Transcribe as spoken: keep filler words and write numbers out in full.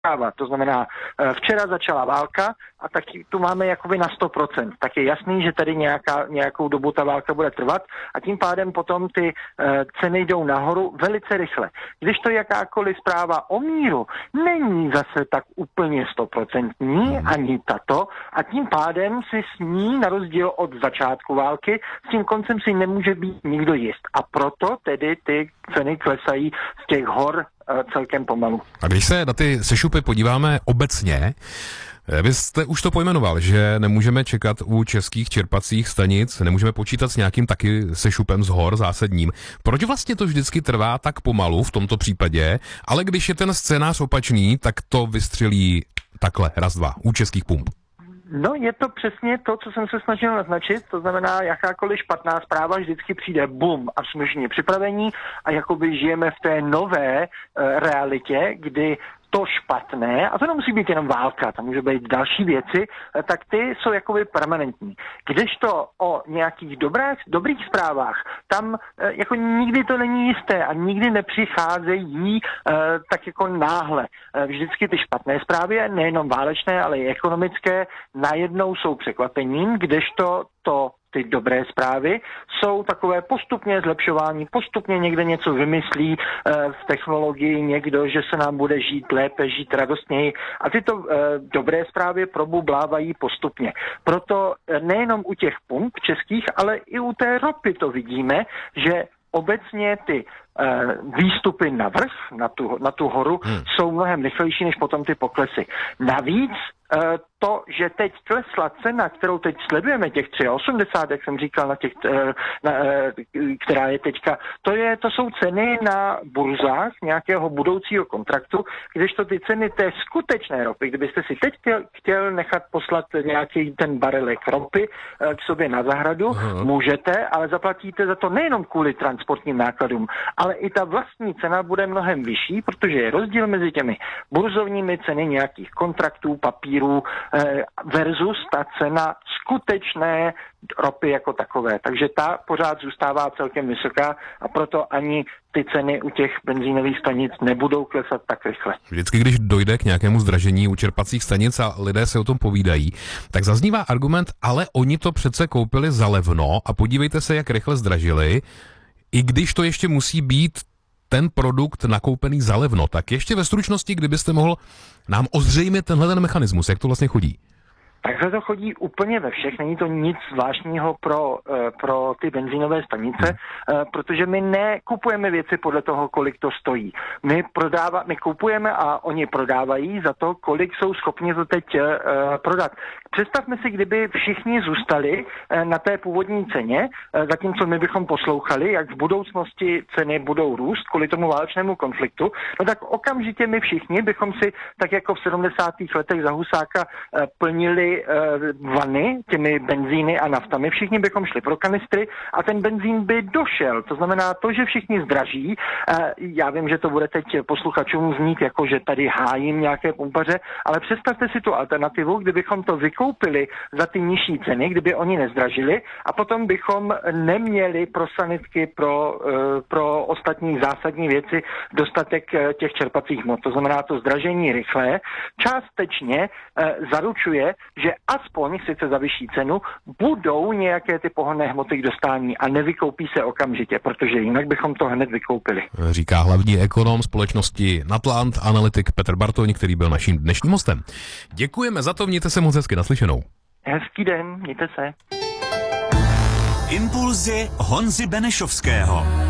zpráva. To znamená, včera začala válka a taky tu máme jakoby na sto procent. Tak je jasný, že tady nějaká, nějakou dobu ta válka bude trvat a tím pádem potom ty uh, ceny jdou nahoru velice rychle. Když to jakákoliv zpráva o míru není zase tak úplně stoprocentní, ani tato, a tím pádem si s ní, na rozdíl od začátku války, s tím koncem si nemůže být nikdo jist. A proto tedy ty ceny klesají z těch hor celkem pomalu. A když se na ty sešupy podíváme obecně, vy jste už to pojmenoval, že nemůžeme čekat u českých čerpacích stanic, nemůžeme počítat s nějakým taky sešupem z hor zásadním. Proč vlastně to vždycky trvá tak pomalu v tomto případě, ale když je ten scénář opačný, tak to vystřelí takhle, raz, dva, u českých pump? No, je to přesně to, co jsem se snažil naznačit, to znamená, jakákoliv špatná zpráva vždycky přijde bum a jsme všichni připravení a jakoby žijeme v té nové e, realitě, kdy to špatné, a to nemusí být jenom válka, tam může být další věci, tak ty jsou jakoby permanentní. Kdežto o nějakých dobrých, dobrých zprávách, tam jako nikdy to není jisté a nikdy nepřicházejí eh, tak jako náhle. Vždycky ty špatné zprávy, nejenom válečné, ale i ekonomické, najednou jsou překvapením, kdežto to ty dobré zprávy jsou takové postupně zlepšování, postupně někde něco vymyslí e, v technologii někdo, že se nám bude žít lépe, žít radostněji a tyto e, dobré zprávy probublávají postupně. Proto e, nejenom u těch pump českých, ale i u té ropy to vidíme, že obecně ty e, výstupy na vrch, na tu, na tu horu, hmm. jsou mnohem rychlejší než potom ty poklesy. Navíc e, to, že teď klesla cena, kterou teď sledujeme, těch osmdesát tři, jak jsem říkal, na těch, na, která je teďka, to, je, to jsou ceny na burzách nějakého budoucího kontraktu, kdežto ty ceny té skutečné ropy, kdybyste si teď chtěl, chtěl nechat poslat nějaký ten barelek ropy k sobě na zahradu, uh-huh. můžete, ale zaplatíte za to nejenom kvůli transportním nákladům, ale i ta vlastní cena bude mnohem vyšší, protože je rozdíl mezi těmi burzovními ceny nějakých kontraktů, papírů, versus ta cena skutečné ropy jako takové. Takže ta pořád zůstává celkem vysoká a proto ani ty ceny u těch benzínových stanic nebudou klesat tak rychle. Vždycky, když dojde k nějakému zdražení u čerpacích stanic a lidé se o tom povídají, tak zaznívá argument, ale oni to přece koupili za levno a podívejte se, jak rychle zdražili, i když to ještě musí být ten produkt nakoupený za levno. Tak ještě ve stručnosti, kdybyste mohl nám ozřejmit tenhle ten mechanismus, jak to vlastně chodí. Takhle to chodí úplně ve všech, není to nic zvláštního pro, pro ty benzínové stanice, hmm. protože my nekupujeme věci podle toho, kolik to stojí. My, prodává, my kupujeme a oni prodávají za to, kolik jsou schopni to teď uh, prodat. Představme si, kdyby všichni zůstali uh, na té původní ceně, uh, zatímco my bychom poslouchali, jak v budoucnosti ceny budou růst kvůli tomu válečnému konfliktu, no tak okamžitě my všichni bychom si, tak jako v sedmdesátých letech za Husáka, uh, plnili vany těmi benzíny a naftami. Všichni bychom šli pro kanistry a ten benzín by došel. To znamená to, že všichni zdraží. Já vím, že to bude teď posluchačům znít, jako že tady hájím nějaké pumpaře, ale představte si tu alternativu, kdybychom to vykoupili za ty nižší ceny, kdyby oni nezdražili a potom bychom neměli pro sanitky, pro, pro ostatní zásadní věci dostatek těch čerpacích hmot. To znamená to zdražení rychlé částečně zaručuje, že aspoň sice za vyšší cenu budou nějaké ty pohonné hmoty k dostání a nevykoupí se okamžitě, protože jinak bychom to hned vykoupili. Říká hlavní ekonom společnosti Natlant, analytik Petr Bartoň, který byl naším dnešním hostem. Děkujeme za to, mějte se moc hezky, naslyšenou. Hezký den, mějte se. Impulzy Honzy Benešovského.